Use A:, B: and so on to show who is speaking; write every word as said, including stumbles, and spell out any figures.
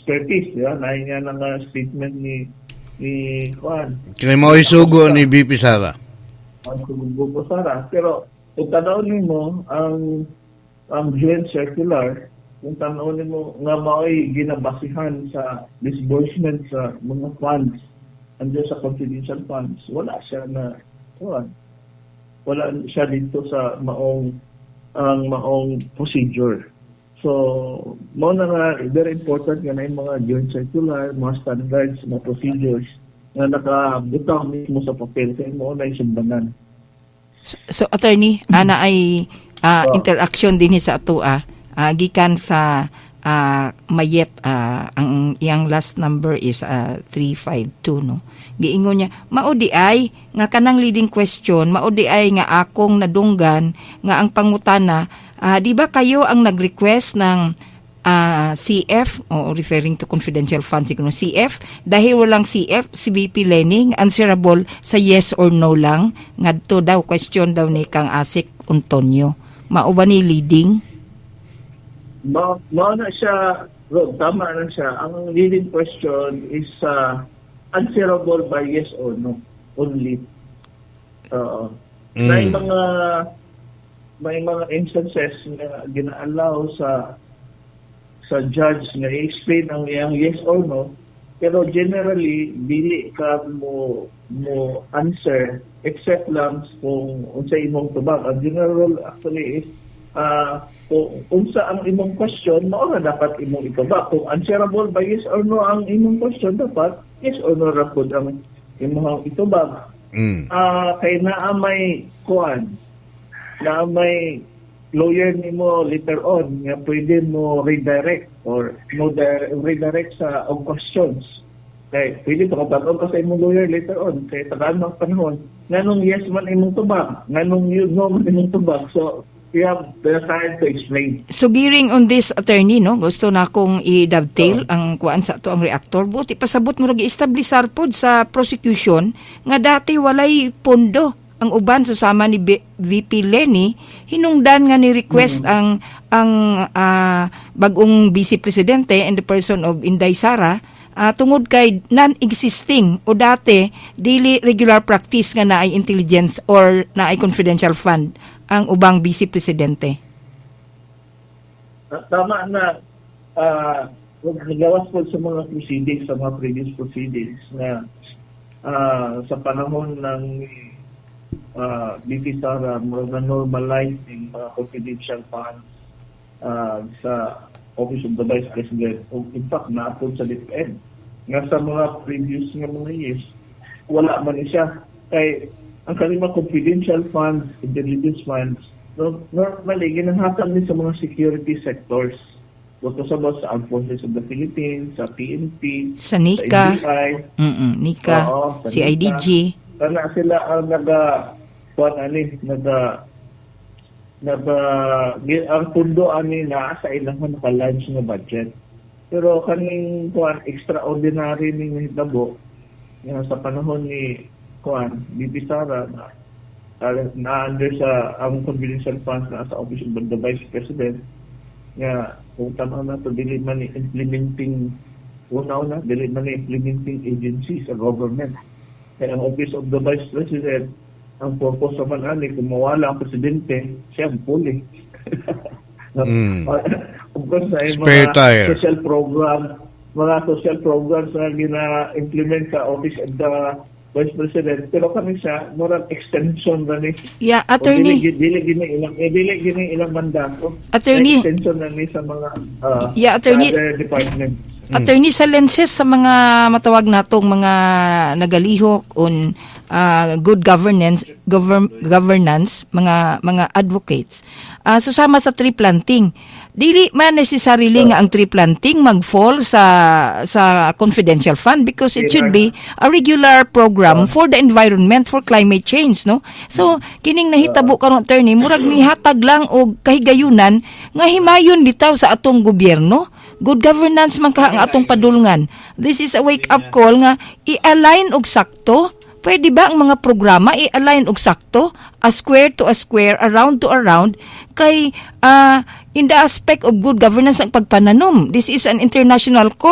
A: expertise, di ba? Nahin nga ng uh, statement ni ni Juan.
B: Kaya mo isugo ni B P Sara.
A: Ang sugo po Sara. Pero kung tanawin mo, ang ang joint circular, kung tanawin mo nga mao'y ginabasihan sa disbursement sa mga funds, andyan sa confidential funds, wala siya na, Juan. Wala siya dito sa maong ang maong procedure. So, mo na nga, very important nga na yung mga joint circular, mga standards, mga procedures na nakabutang mismo sa papel sa mo na isundanan.
C: So, so attorney, ana ay uh, so, interaction din sa ato ah, uh, gikan sa uh, Mayet, uh, ang iyang last number is uh, three five two, no? Giingon niya, maudi ay nga kanang leading question, maudi ay nga akong nadunggan nga ang pangutana, uh, di ba kayo ang nag-request ng uh, C F o referring to confidential funds, siguro C F, dahil walang C F, si B P Leni answerable sa yes or no lang, ngadto daw question daw ni kang Asik Antonio. Mao ba ni leading?
A: Ma, ma na siya, Rob, tama na siya. Ang leading question is uh, answerable by yes or no only. Uh, mm. May mga may mga instances na gina-allow sa sa judge na i-explain ang iyang yes or no, pero generally dili ka mo mo answer except lang kung unsa imong tubag. Ang general actually is uh, kung unsa ang imong question, mao na dapat imong itubag. Kung answerable by yes or no ang imong question, dapat yes or no ra pud ang imong itubag. Mm. Uh, kay naa may kuan, na may lawyer nimo later on nga pwede mo redirect or mo redirect sa og questions. Kay pwede to kapag ka sa imong lawyer later on kay tagaan ng panahon nganong yes man imong tubag, nganong you no man imong tubag. So we have the time to explain.
C: So gearing on this, attorney, no, gusto na akong i-dovetail oh. ang kuan sa to ang reactor. Buti pasabot mo gi-establish pod sa prosecution nga dati walay pondo ang uban susama ni B- V P Leni, hinungdan nga ni request mm-hmm. ang ang uh, bagong Vice Presidente and the person of Inday Sara uh, tungod kay non-existing o dati dili regular practice nga naay intelligence or naay confidential fund ang ubang Vice Presidente.
A: Tama na uh, nagawas po sa mga proceedings, sa mga previous proceedings na uh, sa panahon ng uh, B P Sara na normalizing mga confidential funds uh, sa Office of the Vice President o in fact naapod sa D F E D. Nga sa mga previous nga mga years, wala man siya. Kay ang kalimang confidential funds, intelligence funds, no, normally, ginahatan din sa mga security sectors. Gusto sa mga sa Armed Forces of the Philippines, sa P N P,
C: sa NICA,
A: sa N B I,
C: NICA,
A: oo,
C: C I D G.
A: Kana sila ang naga, kuan ani, naga, naga, ang pundo ani na sa ilang naka-lunch na budget. Pero kaning kuan, extraordinary ning hitabo, sa panahon ni kuan, B P Sara na, uh, na under sa ang confidential funds na sa Office of the Vice President nga kung tama na to dili man ni implementing una-una, dili man ni implementing agency sa government. Kaya ang Office of the Vice President, ang purpose naman ani kung mawala ang presidente, siya ang puli. mm. Of course, ay mga social program, mga social programs na gina-implement sa Office of the Vice President, pero kami siya murang extension na ni.
C: Yeah, attorney.
A: Dili dili gini ilang eh, dili gini ilang mandato.
C: Attorney.
A: Extension na ni sa mga uh,
C: yeah, attorney.
A: other departments.
C: Attorney, sa lenses sa mga matawag natong mga nagalihok on uh, good governance, govern, governance, mga mga advocates. Uh, susama sa tree planting. Dili man necessarily nga ang tree planting mag-fall sa sa confidential fund because it should be a regular program for the environment, for climate change, no? So kining nahitabo karon, attorney, murag nihatag lang og kahigayunan nga himayon bitaw sa atong gobyerno. Good governance man ka ang atong padulngan. This is a wake-up call nga i-align og sakto. Pwede ba ang mga programa i-align og sakto, a square to a square, around to around, kay uh, in the aspect of good governance ang pagpananom. This is an international call.